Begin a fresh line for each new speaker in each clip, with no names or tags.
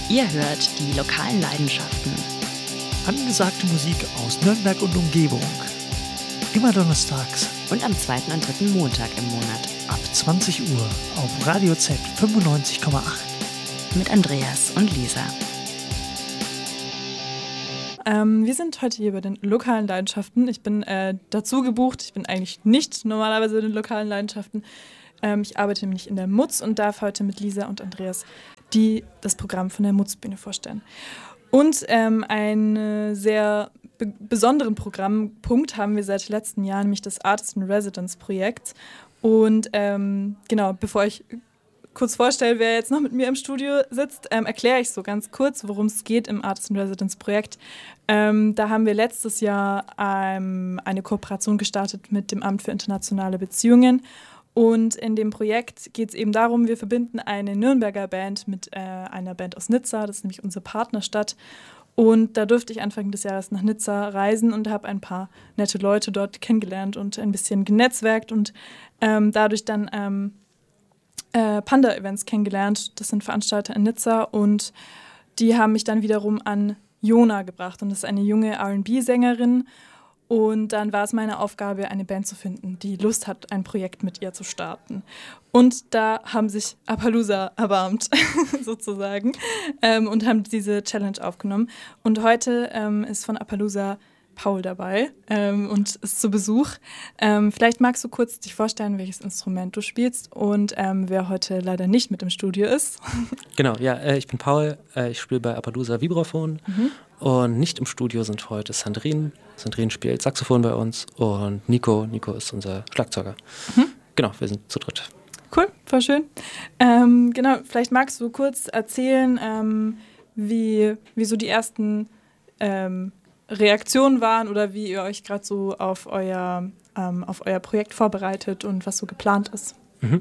Ihr hört die lokalen Leidenschaften.
Angesagte Musik aus Nürnberg und Umgebung. Immer donnerstags.
Und am zweiten und dritten Montag im Monat.
Ab 20 Uhr auf Radio Z 95,8.
Mit Andreas und Lisa.
Wir sind heute hier bei den lokalen Leidenschaften. Ich bin dazu gebucht. Ich bin eigentlich nicht normalerweise bei den lokalen Leidenschaften. Ich arbeite nämlich in der Mutz und darf heute mit Lisa und Andreas das Programm von der Mutzbühne vorstellen. Und einen sehr besonderen Programmpunkt haben wir seit letzten Jahren, nämlich das Artist in Residence Projekt. Und genau, bevor ich kurz vorstelle, wer jetzt noch mit mir im Studio sitzt, erkläre ich so ganz kurz, worum es geht im Artist in Residence Projekt. Da haben wir letztes Jahr eine Kooperation gestartet mit dem Amt für internationale Beziehungen. Und in dem Projekt geht es eben darum, wir verbinden eine Nürnberger Band mit einer Band aus Nizza, das ist nämlich unsere Partnerstadt. Und da durfte ich Anfang des Jahres nach Nizza reisen und habe ein paar nette Leute dort kennengelernt und ein bisschen genetzwerkt und dadurch dann Panda-Events kennengelernt. Das sind Veranstalter in Nizza und die haben mich dann wiederum an Jona gebracht. Und das ist eine junge R&B-Sängerin. Und dann war es meine Aufgabe, eine Band zu finden, die Lust hat, ein Projekt mit ihr zu starten. Und da haben sich Appaloosa erbarmt, sozusagen, und haben diese Challenge aufgenommen. Und heute ist von Appaloosa Paul dabei und ist zu Besuch. Vielleicht magst du kurz dich vorstellen, welches Instrument du spielst und wer heute leider nicht mit im Studio ist.
Genau, ja, ich bin Paul, ich spiele bei Appaloosa Vibraphon und nicht im Studio sind heute Sandrine. Sandrine spielt Saxophon bei uns und Nico ist unser Schlagzeuger. Genau, wir sind zu dritt.
Cool, voll schön. Genau, vielleicht magst du kurz erzählen, wie so die ersten Reaktionen waren oder wie ihr euch gerade so auf euer Projekt vorbereitet und was so geplant ist.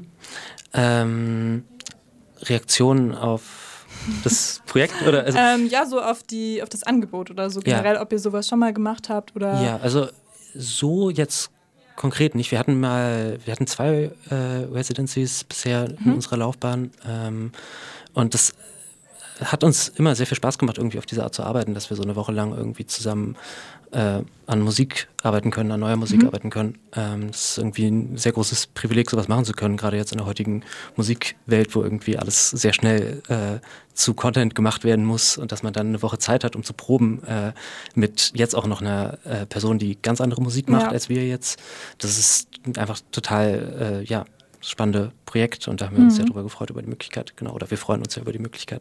Reaktionen auf das Projekt? Oder also
ja, so auf das Angebot oder so generell, ja. Ob ihr sowas schon mal gemacht habt oder...
Ja, also so jetzt konkret nicht. Wir hatten 2 Residencies bisher in unserer Laufbahn und das hat uns immer sehr viel Spaß gemacht, irgendwie auf diese Art zu arbeiten, dass wir so eine Woche lang irgendwie zusammen an Musik arbeiten können, an neuer Musik arbeiten können. Das ist irgendwie ein sehr großes Privileg, sowas machen zu können, gerade jetzt in der heutigen Musikwelt, wo irgendwie alles sehr schnell zu Content gemacht werden muss und dass man dann eine Woche Zeit hat, um zu proben mit jetzt auch noch einer Person, die ganz andere Musik macht als wir jetzt. Das ist einfach total, spannende Projekt und da haben wir uns sehr darüber gefreut, über die Möglichkeit, genau, oder wir freuen uns ja über die Möglichkeit.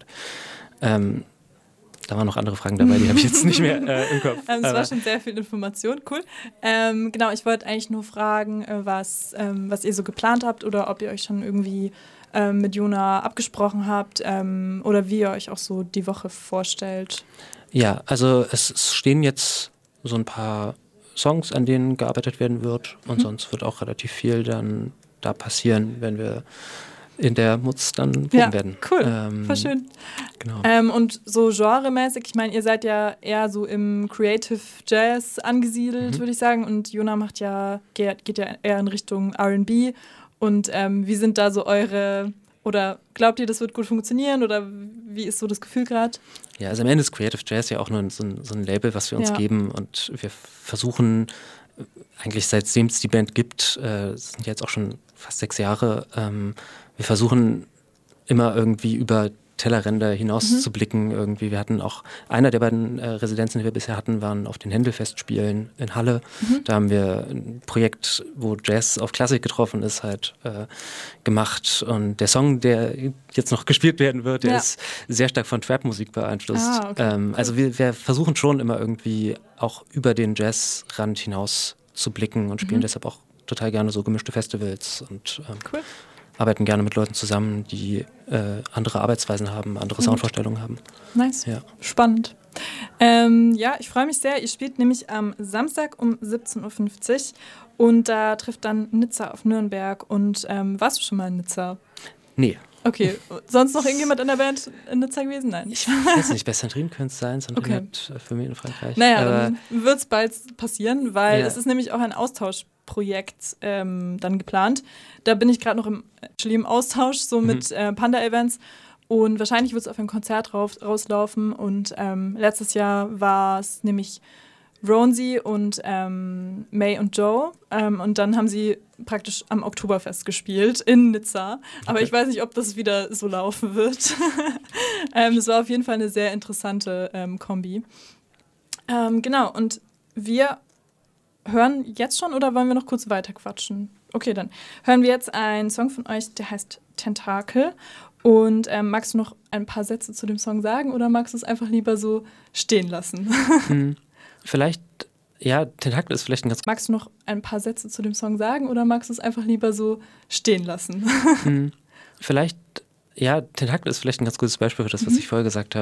Da waren noch andere Fragen dabei, die habe ich jetzt nicht mehr im Kopf.
Das war schon sehr viel Information, cool. Genau, ich wollte eigentlich nur fragen, was ihr so geplant habt oder ob ihr euch schon irgendwie mit Jona abgesprochen habt oder wie ihr euch auch so die Woche vorstellt.
Ja, also es stehen jetzt so ein paar Songs, an denen gearbeitet werden wird und sonst wird auch relativ viel dann da passieren, wenn wir in der Mutz dann proben werden.
Cool, voll schön.
Genau.
Und so genremäßig, ich meine, ihr seid ja eher so im Creative Jazz angesiedelt, würde ich sagen, und Jona geht ja eher in Richtung R&B und wie sind da so oder glaubt ihr, das wird gut funktionieren oder wie ist so das Gefühl gerade?
Ja, also am Ende ist Creative Jazz ja auch nur so ein Label, was wir uns geben und wir versuchen eigentlich seitdem es die Band gibt, das sind jetzt auch schon fast 6 Jahre, wir versuchen immer irgendwie über Tellerränder hinaus zu blicken. Irgendwie. Wir hatten auch, einer der beiden Residenzen, die wir bisher hatten, waren auf den Händelfestspielen in Halle. Da haben wir ein Projekt, wo Jazz auf Klassik getroffen ist, halt gemacht. Und der Song, der jetzt noch gespielt werden wird, der ist sehr stark von Trap-Musik beeinflusst.
Okay.
Also wir versuchen schon immer irgendwie auch über den Jazzrand hinaus zu blicken und spielen deshalb auch total gerne so gemischte Festivals und
cool.
Arbeiten gerne mit Leuten zusammen, die andere Arbeitsweisen haben, andere Soundvorstellungen haben.
Nice,
ja.
Spannend. Ich freue mich sehr. Ihr spielt nämlich am Samstag um 17.50 Uhr und da trifft dann Nizza auf Nürnberg. Und warst du schon mal in Nizza?
Nee.
Okay, sonst noch irgendjemand in der Band in Nizza gewesen? Nein.
Ich weiß nicht, bei Sandrine könnte es sein. Sandrine hat Familie in Frankreich.
Naja, dann wird es bald passieren, weil es ist nämlich auch ein Austauschprojekt dann geplant. Da bin ich gerade noch im Austausch so mit Panda-Events Und wahrscheinlich wird es auf ein Konzert rauslaufen. Und letztes Jahr war es nämlich Ronzi und May und Joe. Und dann haben sie praktisch am Oktoberfest gespielt in Nizza. Aber ich weiß nicht, ob das wieder so laufen wird. Das war auf jeden Fall eine sehr interessante Kombi. Genau, und wir hören jetzt schon oder wollen wir noch kurz weiter quatschen? Okay, dann hören wir jetzt einen Song von euch, der heißt Tentakel. Und magst du noch ein paar Sätze zu dem Song sagen oder magst du es einfach lieber so stehen lassen?
Vielleicht, ja, Tentakel ist vielleicht ein ganz...
Magst du noch ein paar Sätze zu dem Song sagen oder magst du es einfach lieber so stehen lassen?
Vielleicht, ja, Tentakel ist vielleicht ein ganz gutes Beispiel für das, was ich vorher gesagt habe.